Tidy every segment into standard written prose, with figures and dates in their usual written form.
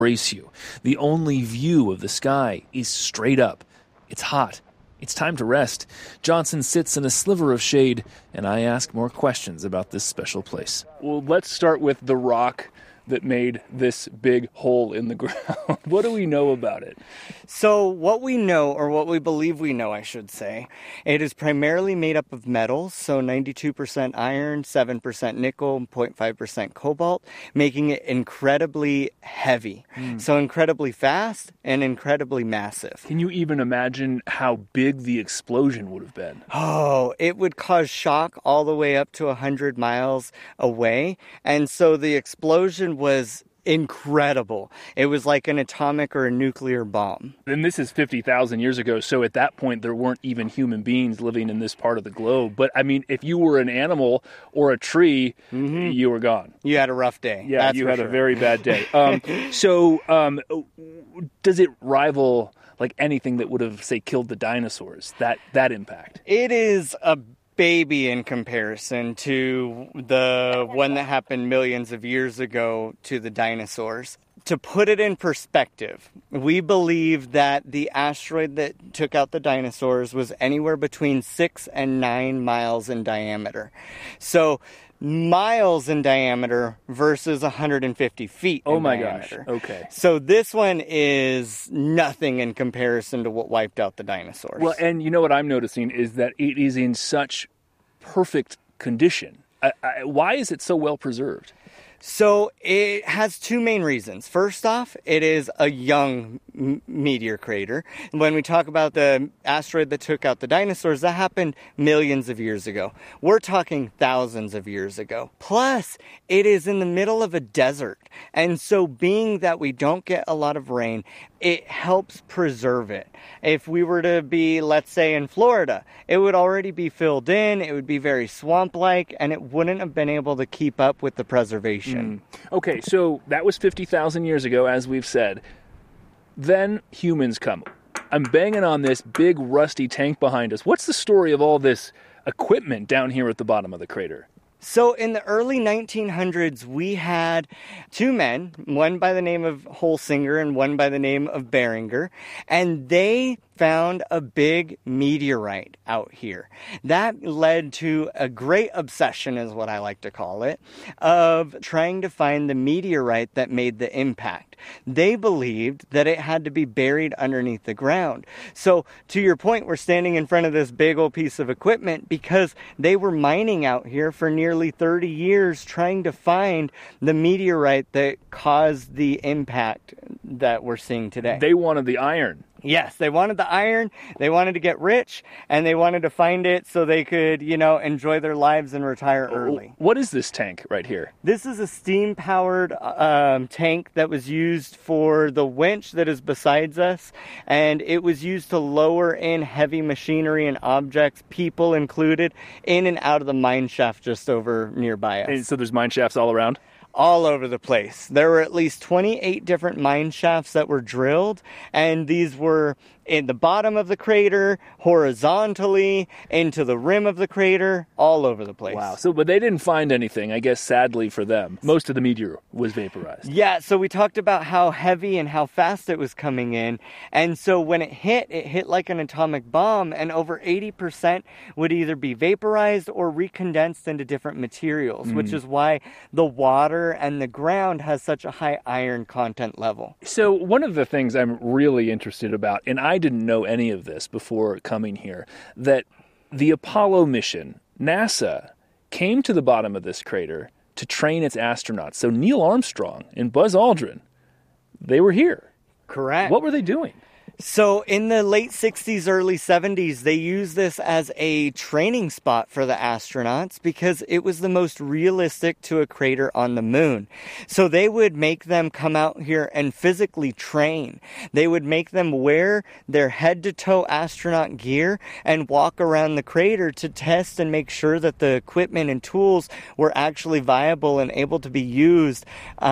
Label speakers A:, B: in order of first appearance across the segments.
A: embrace you. The only view of the sky is straight up. It's hot. It's time to rest. Johnson sits in a sliver of shade, and I ask more questions about this special place. Well, let's start with the rock that made this big hole in the ground. What do we know about it?
B: So what we know, or what we believe we know, I should say, it is primarily made up of metals, so 92% iron, 7% nickel, 0.5% cobalt, making it incredibly heavy. So incredibly fast and incredibly massive.
A: Can you even imagine how big the explosion would have been?
B: Oh, it would cause shock all the way up to 100 miles away. And so the explosion was incredible. It was like an atomic or a nuclear bomb.
A: And this is 50,000 years ago, so at that point there weren't even human beings living in this part of the globe. But I mean, if you were an animal or a tree, you were gone.
B: You had a rough day.
A: Yeah,
B: that's
A: you
B: for
A: had
B: sure.
A: a very bad day. Does it rival like anything that would have, say, killed the dinosaurs, that impact?
B: It is a baby in comparison to the one that happened millions of years ago to the dinosaurs. To put it in perspective, we believe that the asteroid that took out the dinosaurs was anywhere between 6 and 9 miles in diameter. So miles in diameter versus 150 feet in diameter.
A: Gosh. Okay.
B: So this one is nothing in comparison to what wiped out the dinosaurs.
A: Well, and you know what I'm noticing is that it is in such perfect condition. Why is it so well preserved?
B: So it has two main reasons. First off, it is a young meteor crater. When we talk about the asteroid that took out the dinosaurs, that happened millions of years ago. We're talking thousands of years ago. Plus, it is in the middle of a desert. And so being that we don't get a lot of rain, it helps preserve it. If we were to be, let's say, in Florida, it would already be filled in, it would be very swamp-like, and it wouldn't have been able to keep up with the preservation.
A: Okay, so that was 50,000 years ago, as we've said. Then humans come. I'm banging on this big rusty tank behind us. What's the story of all this equipment down here at the bottom of the crater?
B: So in the early 1900s, we had two men, one by the name of Holsinger and one by the name of Beringer, and they found a big meteorite out here. That led to a great obsession, is what I like to call it, of trying to find the meteorite that made the impact. They believed that it had to be buried underneath the ground. So to your point, we're standing in front of this big old piece of equipment because they were mining out here for nearly 30 years trying to find the meteorite that caused the impact that we're seeing today.
A: They wanted the iron.
B: Yes, they wanted the iron, they wanted to get rich, and they wanted to find it so they could, enjoy their lives and retire early.
A: What is this tank right here?
B: This is a steam-powered tank that was used for the winch that is beside us, and it was used to lower in heavy machinery and objects, people included, in and out of the mine shaft just over nearby us.
A: And so there's mine shafts all around?
B: All over the place. There were at least 28 different mine shafts that were drilled, and these were in the bottom of the crater, horizontally, into the rim of the crater, all over the place.
A: Wow. So, but they didn't find anything, I guess, sadly for them. Most of the meteor was vaporized.
B: Yeah, so we talked about how heavy and how fast it was coming in, and so when it hit like an atomic bomb, and over 80% would either be vaporized or recondensed into different materials, which is why the water and the ground has such a high iron content level.
A: So one of the things I'm really interested about, and I didn't know any of this before coming here, that the Apollo mission, NASA, came to the bottom of this crater to train its astronauts. So Neil Armstrong and Buzz Aldrin, they were here.
B: Correct.
A: What were they doing?
B: So in the late 60s, early 70s, they used this as a training spot for the astronauts because it was the most realistic to a crater on the moon. So they would make them come out here and physically train. They would make them wear their head-to-toe astronaut gear and walk around the crater to test and make sure that the equipment and tools were actually viable and able to be used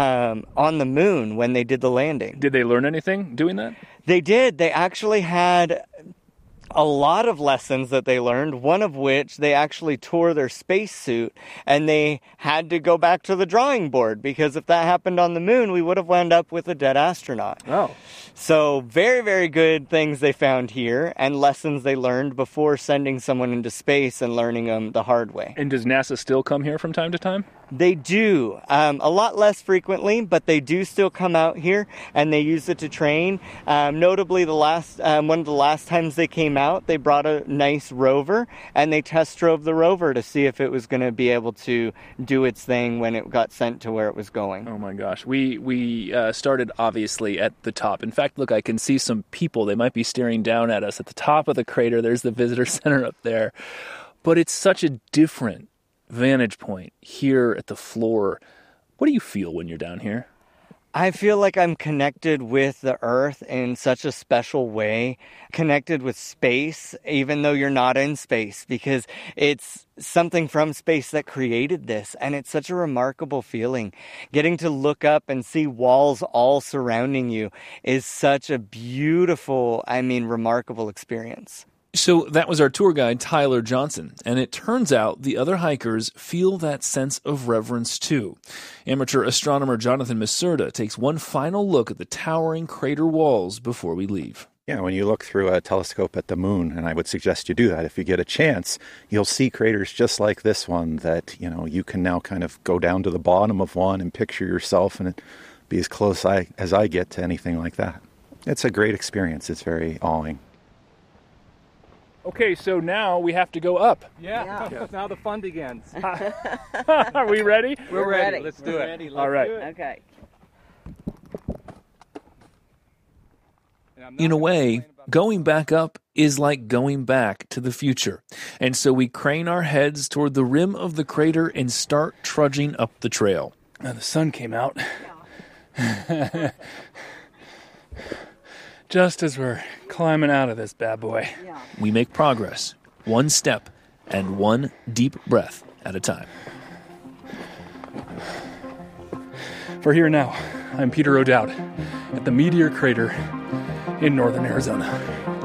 B: on the moon when they did the landing.
A: Did they learn anything doing that?
B: They did. They actually had a lot of lessons that they learned, one of which they actually tore their spacesuit and they had to go back to the drawing board, because if that happened on the moon, we would have wound up with a dead astronaut.
A: Oh.
B: So very, very good things they found here and lessons they learned before sending someone into space and learning them the hard way.
A: And does NASA still come here from time to time?
B: They do. A lot less frequently, but they do still come out here and they use it to train. Notably, one of the last times they came out, they brought a nice rover and they test drove the rover to see if it was going to be able to do its thing when it got sent to where it was going.
A: Oh my gosh. We started obviously at the top. In fact, look, I can see some people. They might be staring down at us at the top of the crater. There's the visitor center up there. But it's such a different vantage point here at the floor. What do you feel when you're down here?
B: I feel like I'm connected with the Earth in such a special way, connected with space, even though you're not in space, because it's something from space that created this, and it's such a remarkable feeling. Getting to look up and see walls all surrounding you is such a beautiful, remarkable experience.
A: So that was our tour guide, Tyler Johnson, and it turns out the other hikers feel that sense of reverence too. Amateur astronomer Jonathan Misurda takes one final look at the towering crater walls before we leave.
C: Yeah, when you look through a telescope at the moon, and I would suggest you do that if you get a chance, you'll see craters just like this one that, you can now kind of go down to the bottom of one and picture yourself and be as close as I get to anything like that. It's a great experience. It's very awing.
A: Okay, so now we have to go up.
D: Yeah. Now the fun begins.
A: Are we ready?
D: We're ready. Let's do it.
A: All right.
E: Okay.
A: In a way, going back up is like going back to the future. And so we crane our heads toward the rim of the crater and start trudging up the trail. Now the sun came out. Yeah. Just as we're climbing out of this bad boy. Yeah. We make progress, one step and one deep breath at a time. For Here Now, I'm Peter O'Dowd at the Meteor Crater in northern Arizona.